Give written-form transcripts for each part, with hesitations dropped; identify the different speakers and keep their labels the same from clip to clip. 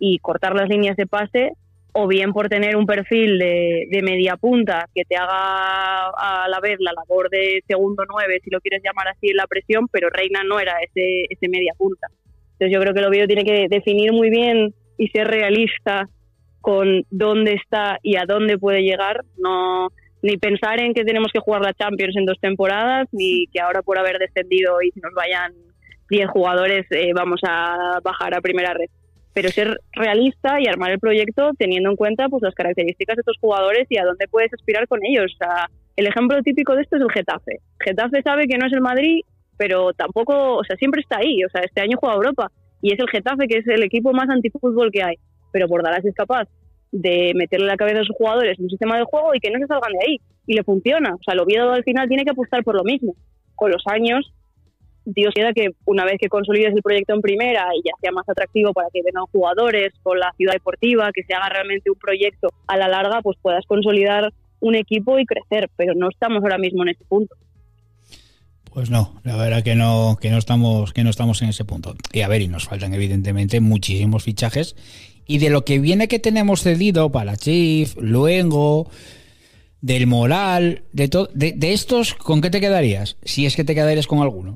Speaker 1: y cortar las líneas de pase, o bien por tener un perfil de media punta que te haga a la vez la labor de segundo 9, si lo quieres llamar así, en la presión, pero Reina no era ese media punta. Entonces yo creo que el Oviedo tiene que definir muy bien y ser realista con dónde está y a dónde puede llegar, no ni pensar en que tenemos que jugar la Champions en 2 temporadas, ni que ahora por haber descendido y si nos vayan 10 jugadores vamos a bajar a primera red. Pero ser realista y armar el proyecto teniendo en cuenta pues las características de estos jugadores y a dónde puedes aspirar con ellos. O sea, el ejemplo típico de esto es el Getafe. Getafe sabe que no es el Madrid, pero tampoco, o sea, siempre está ahí. O sea, este año juega Europa y es el Getafe, que es el equipo más antifútbol que hay. Pero Bordalás es capaz de meterle la cabeza a sus jugadores en un sistema de juego y que no se salgan de ahí. Y le funciona. O sea, el Oviedo al final tiene que apostar por lo mismo. Con los años, Dios quiera que una vez que consolides el proyecto en primera y ya sea más atractivo para que vengan jugadores con la ciudad deportiva, que se haga realmente un proyecto a la larga, pues puedas consolidar un equipo y crecer. Pero no estamos ahora mismo en ese punto.
Speaker 2: Pues no, la verdad que no estamos en ese punto. Y a ver, y nos faltan evidentemente muchísimos fichajes. Y de lo que viene que tenemos cedido para Chief, Luengo, del Moral, de estos, ¿con qué te quedarías? Si es que te quedarías con alguno.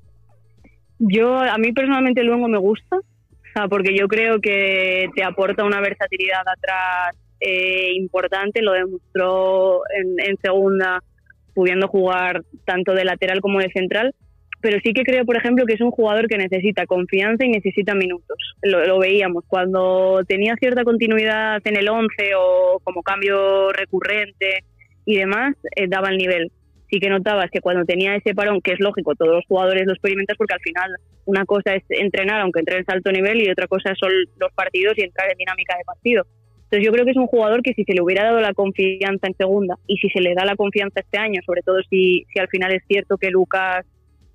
Speaker 1: A mí personalmente Luengo me gusta, o sea, porque yo creo que te aporta una versatilidad atrás importante, lo demostró en segunda, pudiendo jugar tanto de lateral como de central, pero sí que creo, por ejemplo, que es un jugador que necesita confianza y necesita minutos. Lo veíamos cuando tenía cierta continuidad en el 11 o como cambio recurrente y demás, daba el nivel. Sí que notabas que cuando tenía ese parón, que es lógico, todos los jugadores lo experimentas porque al final una cosa es entrenar, aunque entrenes alto nivel, y otra cosa son los partidos y entrar en dinámica de partido. Entonces yo creo que es un jugador que si se le hubiera dado la confianza en segunda y si se le da la confianza este año, sobre todo si al final es cierto que Lucas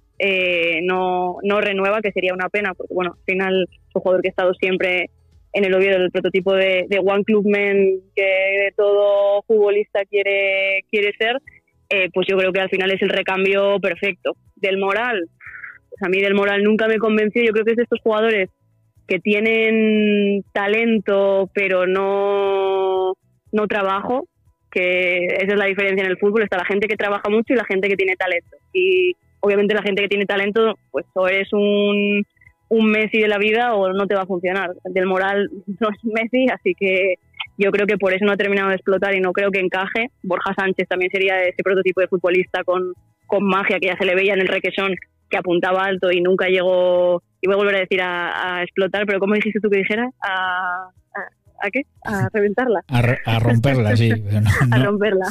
Speaker 1: no renueva, que sería una pena, porque bueno, al final es un jugador que ha estado siempre en el Oviedo, el prototipo de One Club Man que todo futbolista quiere ser, pues yo creo que al final es el recambio perfecto. Del Moral, pues a mí Del Moral nunca me convenció. Yo creo que es de estos jugadores que tienen talento pero no trabajo, que esa es la diferencia en el fútbol. Está la gente que trabaja mucho y la gente que tiene talento, y obviamente la gente que tiene talento, pues o eres un Messi de la vida o no te va a funcionar. Del Moral no es Messi, así que yo creo que por eso no ha terminado de explotar y no creo que encaje. Borja Sánchez también sería ese prototipo de futbolista con magia, que ya se le veía en el Requesón, que apuntaba alto y nunca llegó, y voy a volver a decir a explotar, pero ¿cómo dijiste tú que dijera? ¿A qué? A reventarla.
Speaker 2: A romperla, sí. Pero no.
Speaker 1: A romperla.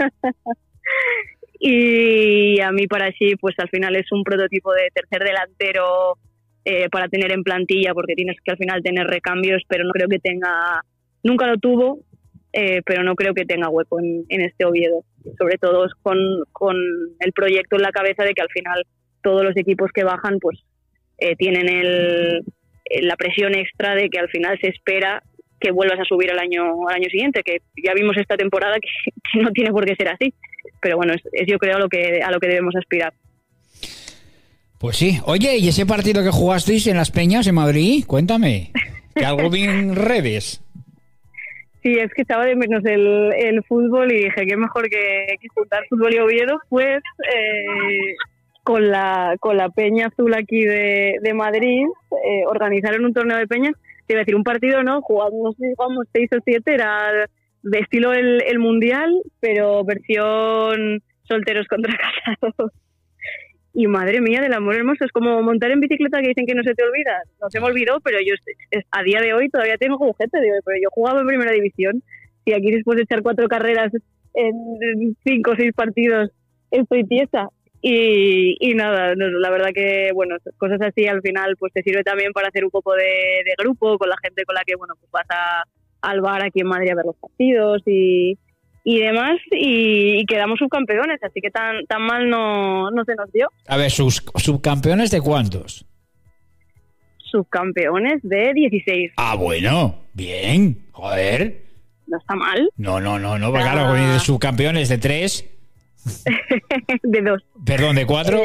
Speaker 1: Y a mí para sí, pues al final es un prototipo de tercer delantero para tener en plantilla, porque tienes que al final tener recambios, pero no creo que tenga, nunca lo tuvo, pero no creo que tenga hueco en este Oviedo, sobre todo con el proyecto en la cabeza de que al final todos los equipos que bajan pues tienen la presión extra de que al final se espera que vuelvas a subir al año siguiente, que ya vimos esta temporada que no tiene por qué ser así. Pero bueno, es yo creo a lo que debemos aspirar.
Speaker 2: Pues sí. Oye, ¿y ese partido que jugasteis en Las Peñas, en Madrid? Cuéntame, que algo vi en redes.
Speaker 1: Sí, es que estaba de menos el fútbol y dije, qué mejor que juntar fútbol y Oviedo, pues con la Peña Azul aquí de Madrid, organizaron un torneo de peñas. Te iba a decir, un partido, ¿no? Jugamos 6 o 7, era de estilo el Mundial, pero versión solteros contra casados. Y madre mía, del amor hermoso, es como montar en bicicleta, que dicen que no se te olvida. No se me olvidó, pero yo a día de hoy todavía tengo agujete, digo, pero yo jugaba en primera división, y aquí después de echar 4 carreras en 5 o 6 partidos estoy tiesa. Y nada, la verdad que, bueno, cosas así al final pues te sirve también para hacer un poco de grupo con la gente con la que, bueno, pues vas al bar aquí en Madrid a ver los partidos y demás, y quedamos subcampeones, así que tan mal no se nos dio.
Speaker 2: A ver, ¿subcampeones de cuántos?
Speaker 1: Subcampeones de 16.
Speaker 2: Ah, bueno, bien, joder.
Speaker 1: No está mal.
Speaker 2: No, porque claro, de subcampeones de 3...
Speaker 1: de 2.
Speaker 2: Perdón, ¿de 4?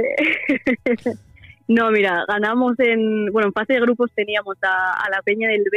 Speaker 1: No, mira, ganamos en fase de grupos teníamos a la Peña del B